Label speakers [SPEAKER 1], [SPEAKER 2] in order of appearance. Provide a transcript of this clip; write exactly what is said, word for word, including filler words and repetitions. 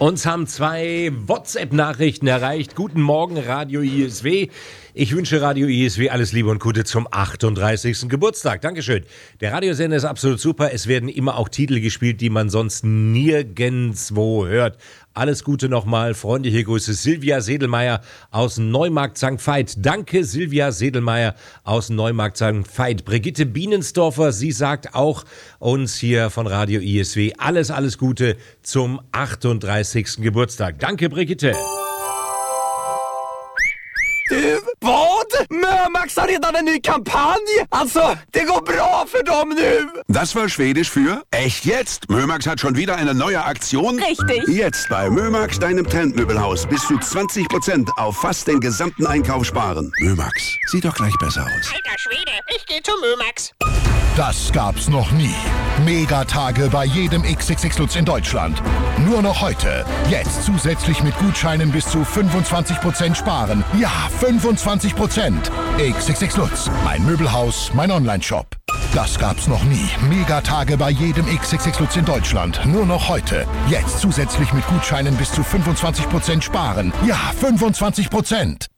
[SPEAKER 1] Uns haben zwei WhatsApp-Nachrichten erreicht. Guten Morgen, Radio I S W. Ich wünsche Radio I S W alles Liebe und Gute zum achtunddreißigsten Geburtstag. Dankeschön. Der Radiosender ist absolut super. Es werden immer auch Titel gespielt, die man sonst nirgendwo hört. Alles Gute nochmal. Freundliche Grüße. Silvia Sedelmeier aus Neumarkt Sankt Veit. Danke, Silvia Sedelmeier aus Neumarkt Sankt Veit. Brigitte Bienensdorfer, sie sagt auch uns hier von Radio I S W alles, alles Gute zum achtunddreißigsten Geburtstag. Danke, Brigitte.
[SPEAKER 2] Du, vad? Mörmax har redan en ny kampanj! Alltså, det går bra för dem nu!
[SPEAKER 3] Das war Schwedisch für echt jetzt? Mörmax hat schon wieder eine neue Aktion?
[SPEAKER 4] Richtig.
[SPEAKER 3] Jetzt bei Mörmax, deinem Trendmöbelhaus, bis zu zwanzig Prozent auf fast den gesamten Einkauf sparen. Mörmax, sieht doch gleich besser aus.
[SPEAKER 4] Alter Schwede, ich geh zu Mömax.
[SPEAKER 5] Das gab's noch nie. Megatage bei jedem X X X Lutz in Deutschland. Nur noch heute. Jetzt zusätzlich mit Gutscheinen bis zu fünfundzwanzig Prozent sparen. Ja, fünfundzwanzig Prozent. X X X Lutz, mein Möbelhaus, mein Onlineshop. Das gab's noch nie. Megatage bei jedem X X X Lutz in Deutschland. Nur noch heute. Jetzt zusätzlich mit Gutscheinen bis zu fünfundzwanzig Prozent sparen. Ja, fünfundzwanzig Prozent.